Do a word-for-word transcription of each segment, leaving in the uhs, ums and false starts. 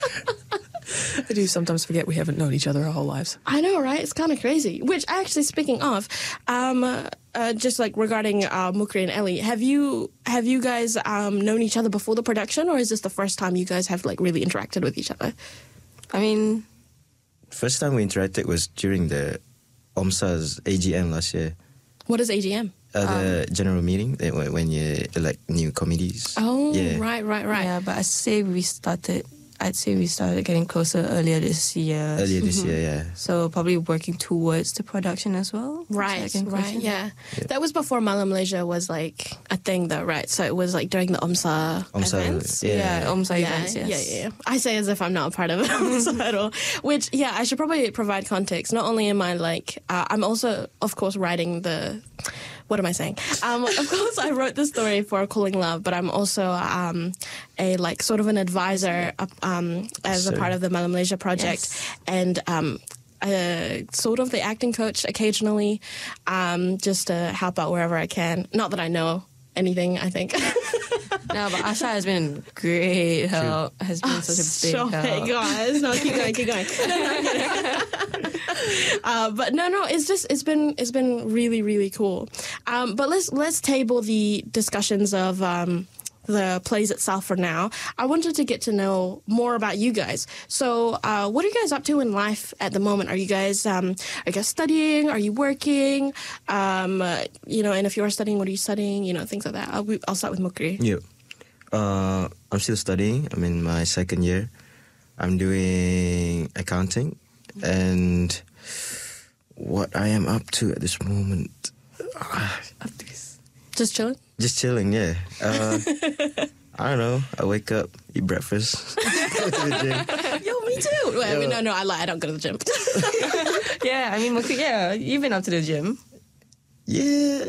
I do sometimes forget we haven't known each other our whole lives. I know, right? It's kind of crazy. Which, actually, speaking of, um, uh, just like regarding uh, Mukri and Ellie, have you have you guys um, known each other before the production, or is this the first time you guys have like really interacted with each other? I mean, first time we interacted was during the OMSA's A G M last year. What is A G M? Uh, the Um, general meeting uh, when when you elect new committees. Oh, yeah. right, right, right. yeah, but I'd say we started. I'd say we started getting closer earlier this year. Earlier this year, yeah. So probably working towards the production as well. Right, Second right, question. yeah. Yeah. That was before Mala Malaysia was like a thing, though, right? So it was like during the OMSA, OMSA, events. yeah. Yeah, OMSA Yeah, events, yes. yeah, yeah. I say as if I'm not a part of it at all. Which, yeah, I should probably provide context. Not only am I like, uh, I'm also, of course, writing the. What am I saying? Um, of course, I wrote the story for Calling Love, but I'm also um, a like sort of an advisor uh, um, as a So- part of the Mala Malaysia project, Yes. and um, uh, sort of the acting coach occasionally, um, just to help out wherever I can. Not that I know anything, I think. No, but Asha has been great help. Has been such a big Stop help. it, guys. No, keep going, keep going. No, no, I'm kidding. uh, but no, no, it's just it's been it's been really, really cool. Um, but let's let's table the discussions of um, the plays itself for now. I wanted to get to know more about you guys. So, uh, what are you guys up to in life at the moment? Are you guys um, are you guys studying? Are you working? Um, uh, you know, and if you are studying, what are you studying? You know, things like that. I'll, I'll start with Mukri. Yeah. Uh, I'm still studying. I'm in my second year. I'm doing accounting. And what I am up to at this moment, Just chilling. just chilling, yeah. Uh, I don't know. I wake up, eat breakfast, go to the gym. Yo, me too. Wait, I mean, Yeah. no, no, I lie. I don't go to the gym. Yeah, I mean, Mukri, yeah, you've been up to the gym. Yeah.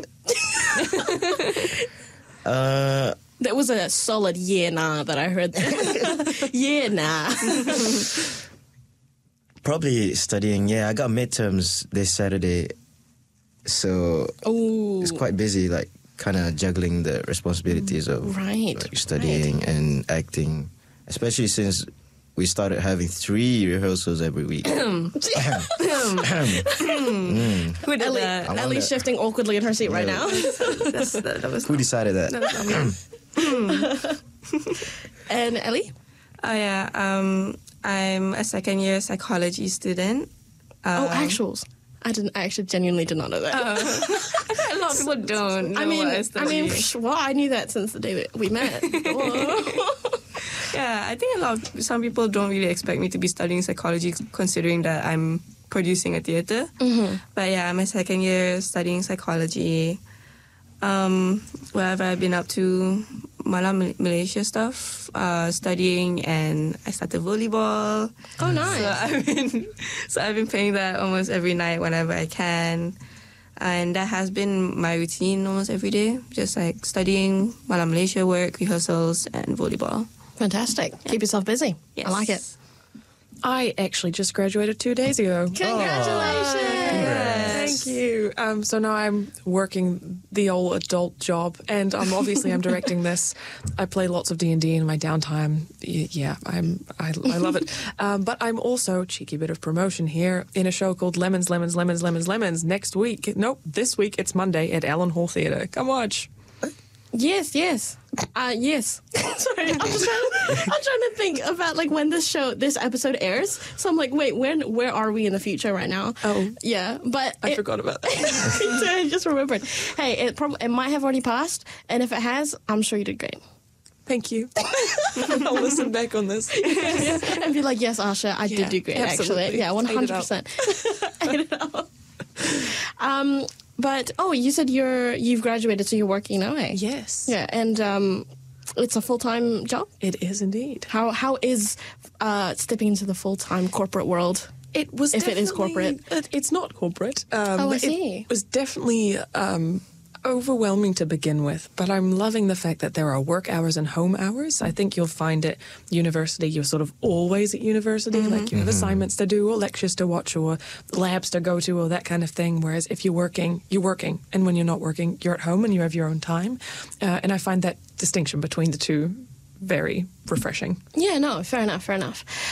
uh, That was a solid yeah, nah that I heard. Yeah, nah. probably studying. Yeah, I got midterms this Saturday, so Ooh. it's quite busy. Like kind of juggling the responsibilities of Right, like, studying and acting, especially since we started having three rehearsals every week. Who did Ellie, that? I Ellie's wonder- shifting awkwardly in her seat right Yeah. now. That's, that, that was Who decided that? And Ellie? Oh yeah, um, I'm a second year psychology student. Um, Oh, actuals. I didn't. I actually genuinely did not know that. I think a lot of people don't know I mean, what I I study. mean, psh, well, I knew that since the day that we met. Yeah, I think a lot of some people don't really expect me to be studying psychology, considering that I'm producing a theater. Mm-hmm. But yeah, I'm a second year studying psychology. Um, wherever I've been up to, Malam Malaysia stuff, uh, studying, and I started volleyball. Oh, nice. So I've been, so I've been playing that almost every night whenever I can. And that has been my routine almost every day, just like studying, Malam Malaysia work, rehearsals, and volleyball. Fantastic. Keep yourself busy. I like it. I actually just graduated two days ago. Congratulations. Thank you. Um, so now I'm working the old adult job, and um, obviously I'm directing this. I play lots of D and D in my downtime. Y- Yeah, I'm. I, I love it. Um, but I'm also, cheeky bit of promotion here, in a show called Lemons, Lemons, Lemons, Lemons, Lemons. Next week, nope, this week it's Monday at Allen Hall Theatre. Come watch. Yes, yes. Uh, yes. Sorry, I'm just trying to, I'm trying to think about like when this show, this episode airs. So I'm like, wait, when, where are we in the future right now? Oh. Yeah, but I it- forgot about that. I just remembered. Hey, it probably it might have already passed, and if it has, I'm sure you did great. Thank you. I'll listen back on this. And be like, yes, Asha, I Yeah, did do great. absolutely. Actually, yeah, one Ate it hundred up. percent. Ate it up. Um, but oh, you said you're you've graduated, so you're working now, eh? Yes. Yeah, and um, it's a full time job. It is indeed. How how is uh, stepping into the full time corporate world? It was If it is definitely- corporate. it- It's not corporate. Um, Oh, I see. It was definitely um, overwhelming to begin with, but I'm loving the fact that there are work hours and home hours. I think you'll find at university, you're sort of always at university, Mm-hmm. like you have assignments to do or lectures to watch or labs to go to or that kind of thing. Whereas if you're working, you're working. And when you're not working, you're at home and you have your own time. Uh, and I find that distinction between the two very refreshing. Yeah, no, fair enough, fair enough.